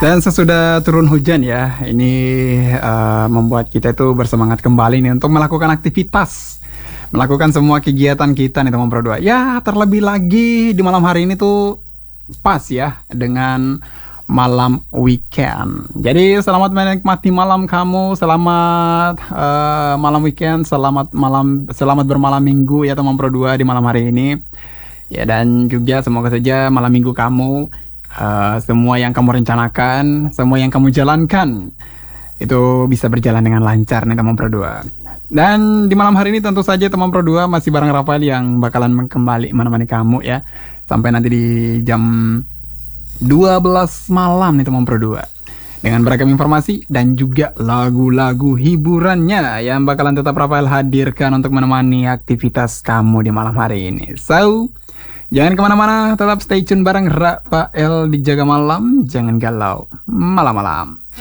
Dan sesudah turun hujan ya, ini membuat kita itu bersemangat kembali nih untuk melakukan aktivitas, melakukan semua kegiatan kita nih teman Pro 2. Ya, terlebih lagi di malam hari ini tuh pas ya dengan malam weekend. Jadi selamat menikmati malam kamu, selamat malam weekend, selamat bermalam minggu ya teman Pro 2 di malam hari ini. Ya dan juga semoga saja malam minggu kamu semua yang kamu rencanakan, semua yang kamu jalankan itu bisa berjalan dengan lancar nih teman Pro 2. Dan di malam hari ini tentu saja teman Pro 2 masih bareng Rafael yang bakalan kembali menemani kamu ya. Sampai nanti di jam 12 malam nih teman Pro 2. Dengan beragam informasi dan juga lagu-lagu hiburannya yang bakalan tetap Rafael hadirkan untuk menemani aktivitas kamu di malam hari ini. So, jangan kemana-mana, tetap stay tune bareng Rafael di Jaga Malam. Jangan galau malam-malam.